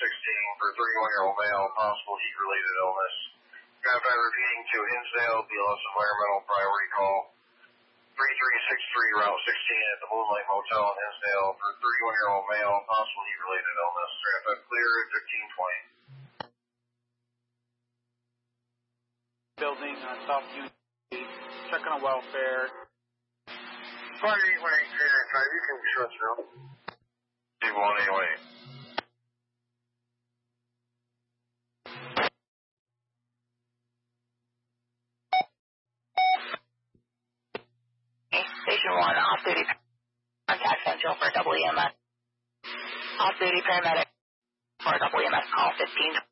for 31-year-old male, possible heat-related illness. Verify repeating to Hinsdale, BLS Environmental Priority Call 3363 Route 16 at the Moonlight Motel in Hinsdale for 31-year-old male, possible heat-related illness. Verify clear at 1520. Building on South Union Street, checking on welfare. 5818395, you can be short now. 188. Station 1, off-duty contact Central for WEMS. Off-duty paramedic for WEMS call 15.